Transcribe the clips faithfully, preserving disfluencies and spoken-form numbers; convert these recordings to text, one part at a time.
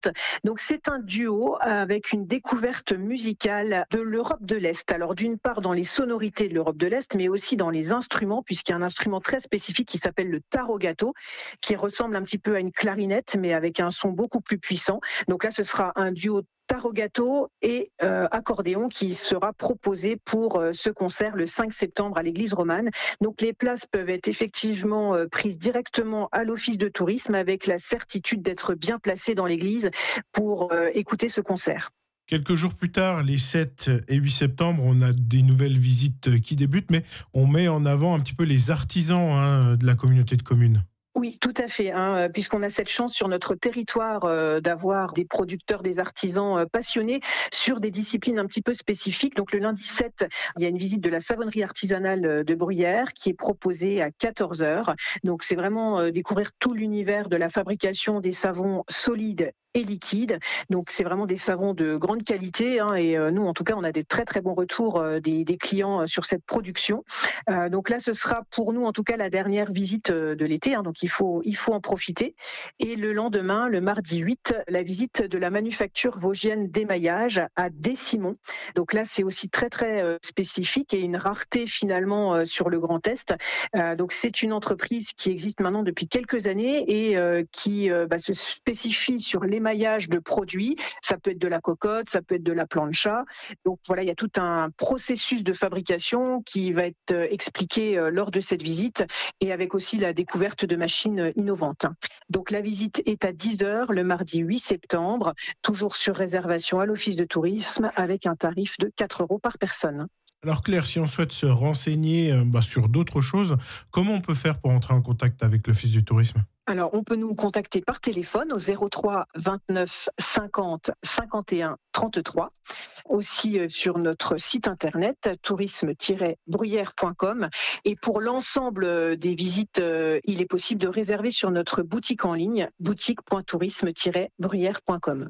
Donc c'est un duo avec une découverte musicale de l'Europe de l'Est. Alors d'une part dans les sonorités de l'Europe de l'Est, mais aussi dans les instruments, puisqu'il y a un instrument très spécifique qui s'appelle le tarogato, qui ressemble un petit peu à une clarinette, mais avec un son beaucoup plus puissant. Donc là, ce sera un duo tarogato et euh, accordéon qui sera proposé pour euh, ce concert le cinq septembre à l'église romane. Donc les places peuvent être effectivement euh, prises directement à l'office de tourisme avec la certitude d'être bien placées dans l'église pour euh, écouter ce concert. Quelques jours plus tard, les sept et huit septembre, on a des nouvelles visites qui débutent, mais on met en avant un petit peu les artisans hein, de la communauté de communes. Oui, tout à fait, hein, puisqu'on a cette chance sur notre territoire euh, d'avoir des producteurs, des artisans euh, passionnés sur des disciplines un petit peu spécifiques. Donc le lundi sept, il y a une visite de la savonnerie artisanale de Bruyères qui est proposée à quatorze heures. Donc c'est vraiment euh, découvrir tout l'univers de la fabrication des savons solides et liquides. Donc c'est vraiment des savons de grande qualité hein, et euh, nous en tout cas on a des très très bons retours euh, des, des clients euh, sur cette production. Euh, donc là ce sera pour nous en tout cas la dernière visite euh, de l'été, hein, donc il faut il faut en profiter. Et le lendemain, le mardi huit, la visite de la manufacture vosgienne d'émaillage à Décimon. Donc là c'est aussi très très euh, spécifique et une rareté finalement euh, sur le Grand Est. Euh, donc c'est une entreprise qui existe maintenant depuis quelques années et euh, qui euh, bah, se spécifie sur les émaillage de produits, ça peut être de la cocotte, ça peut être de la plancha. Donc voilà, il y a tout un processus de fabrication qui va être expliqué lors de cette visite et avec aussi la découverte de machines innovantes. Donc la visite est à dix heures le mardi huit septembre, toujours sur réservation à l'office de tourisme avec un tarif de quatre euros par personne. Alors Claire, si on souhaite se renseigner bah, sur d'autres choses, comment on peut faire pour entrer en contact avec l'office du tourisme ? Alors, on peut nous contacter par téléphone au zéro trois vingt-neuf cinquante cinquante et un trente-trois, aussi sur notre site internet tourisme tiret bruyères point com. Et pour l'ensemble des visites, il est possible de réserver sur notre boutique en ligne boutique point tourisme tiret bruyères point com.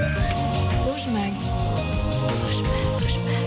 Rouge Mag. Rouge Mag. Rouge Mag.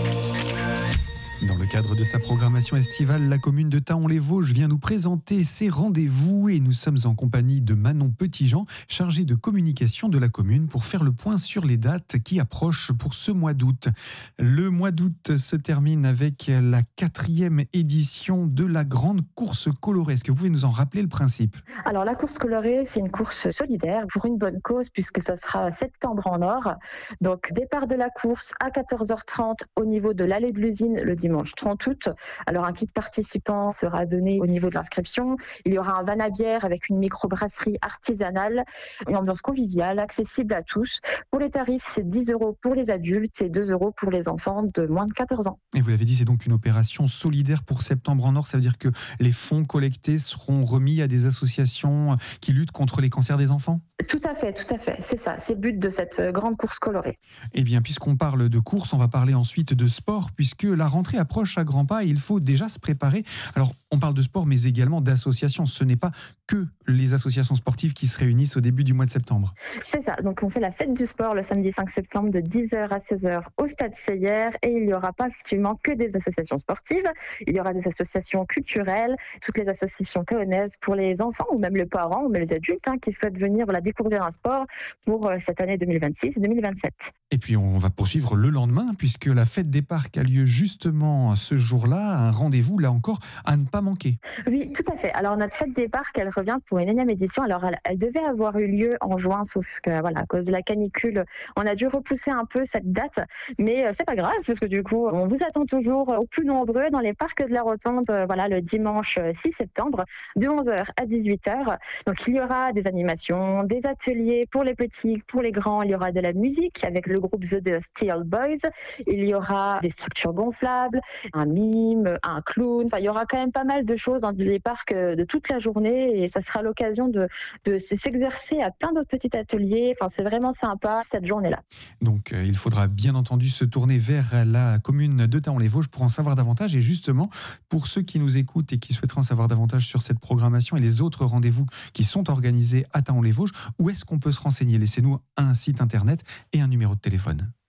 Dans le cadre de sa programmation estivale, la commune de Thaon-les-Vosges vient nous présenter ses rendez-vous et nous sommes en compagnie de Manon Petitjean, chargée de communication de la commune pour faire le point sur les dates qui approchent pour ce mois d'août. Le mois d'août se termine avec la quatrième édition de la grande course colorée. Est-ce que vous pouvez nous en rappeler le principe ? Alors la course colorée, c'est une course solidaire pour une bonne cause puisque ça sera septembre en or. Donc départ de la course à quatorze heures trente au niveau de l'allée de l'usine le dimanche trente août. Alors un kit participant sera donné au niveau de l'inscription. Il y aura un van à bière avec une microbrasserie artisanale, une ambiance conviviale, accessible à tous. Pour les tarifs, c'est dix euros pour les adultes et deux euros pour les enfants de moins de quatorze ans. Et vous l'avez dit, c'est donc une opération solidaire pour Septembre en Or. Ça veut dire que les fonds collectés seront remis à des associations qui luttent contre les cancers des enfants ? Tout à fait, tout à fait. C'est ça, c'est le but de cette grande course colorée. Eh bien, puisqu'on parle de course, on va parler ensuite de sport, puisque la rentrée approche à grands pas et il faut déjà se préparer. Alors, on parle de sport, mais également d'associations. Ce n'est pas que les associations sportives qui se réunissent au début du mois de septembre. C'est ça. Donc, on fait la fête du sport le samedi cinq septembre de dix heures à seize heures au Stade Seyer et il n'y aura pas effectivement que des associations sportives. Il y aura des associations culturelles, toutes les associations thaonaises pour les enfants ou même les parents ou même les adultes hein, qui souhaitent venir voilà, découvrir un sport pour euh, cette année deux mille vingt-six deux mille vingt-sept. Et puis, on va poursuivre le lendemain puisque la fête des parcs a lieu justement ce jour-là. Un rendez-vous, là encore, à ne pas manquer. Oui, tout à fait. Alors, notre fête des parcs, elle revient pour une énième édition. Alors, elle, elle devait avoir eu lieu en juin, sauf que, voilà, à cause de la canicule, on a dû repousser un peu cette date. Mais euh, c'est pas grave, parce que du coup, on vous attend toujours au plus nombreux dans les parcs de la Rotonde, euh, voilà, le dimanche six septembre, de onze heures à dix-huit heures. Donc, il y aura des animations, des ateliers pour les petits, pour les grands. Il y aura de la musique avec le groupe The Steel Boys. Il y aura des structures gonflables, un mime, un clown. Enfin, il y aura quand même pas mal de choses dans les parcs de toute la journée et ça sera l'occasion de, de s'exercer à plein d'autres petits ateliers. Enfin, c'est vraiment sympa cette journée-là. Donc, euh, il faudra bien entendu se tourner vers la commune de Thaon-les-Vosges pour en savoir davantage. Et justement, pour ceux qui nous écoutent et qui souhaiteraient en savoir davantage sur cette programmation et les autres rendez-vous qui sont organisés à Thaon-les-Vosges, où est-ce qu'on peut se renseigner ? Laissez-nous un site internet et un numéro de téléphone. Oui,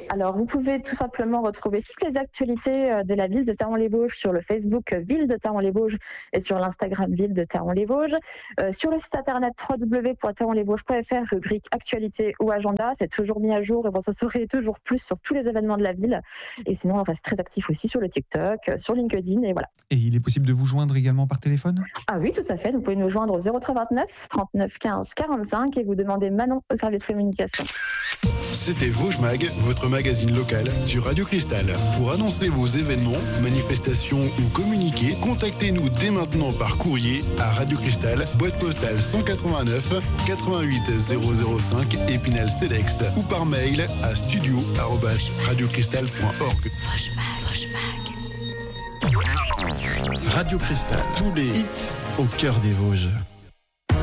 Alors, vous pouvez tout simplement retrouver toutes les actualités de la ville de Thaon-les-Vosges sur le Facebook Ville de Thaon-les-Vosges et sur l'Instagram Ville de Thaon-les-Vosges. Euh, sur le site internet w w w point thaon les vosges point f r, rubrique actualité ou agenda, c'est toujours mis à jour et vous en saurez toujours plus sur tous les événements de la ville. Et sinon, on reste très actif aussi sur le TikTok, sur LinkedIn et voilà. Et il est possible de vous joindre également par téléphone ? Ah oui, tout à fait. Vous pouvez nous joindre au zéro trois vingt-neuf trente-neuf quinze quarante-cinq et vous demandez Manon au service communication. C'était Vosges Mag, votre magazine local sur Radio Cristal. Pour annoncer vos événements, manifestations ou communiquer, contactez-nous dès maintenant par courrier à Radio Cristal, boîte postale cent quatre-vingt-neuf quatre-vingt-huit zéro zéro cinq Épinal Cedex ou par mail à studio arobase radiocristal point org. Vosges Mag, Vosges Mag. Radio Cristal, tous les hits au cœur des Vosges.